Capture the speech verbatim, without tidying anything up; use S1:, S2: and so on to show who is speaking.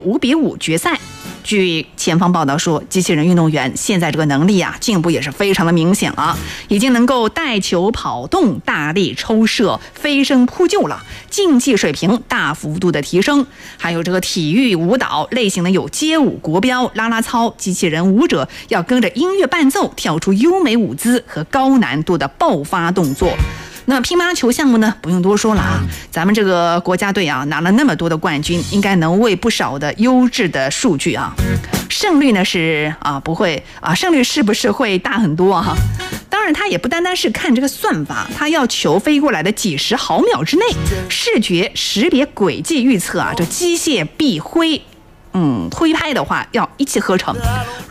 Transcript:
S1: 五比五决赛。据前方报道说，机器人运动员现在这个能力啊，进步也是非常的明显了，已经能够带球跑动、大力抽射、飞身扑救了，竞技水平大幅度的提升。还有这个体育舞蹈类型的有街舞、国标、啦啦操，机器人舞者要跟着音乐伴奏跳出优美舞姿和高难度的爆发动作。那乒乓球项目呢，不用多说了啊，咱们这个国家队啊拿了那么多的冠军，应该能为不少的优质的数据啊，胜率呢是啊不会啊，胜率是不是会大很多啊？当然，它也不单单是看这个算法，它要球飞过来的几十毫秒之内，视觉识别轨迹预测啊，这机械臂挥，嗯，挥拍的话要一气呵成。